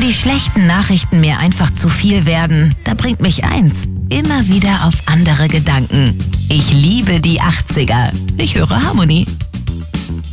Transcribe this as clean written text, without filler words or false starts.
die schlechten Nachrichten mir einfach zu viel werden, da bringt mich eins immer wieder auf andere Gedanken. Ich liebe die 80er. Ich höre Harmonie.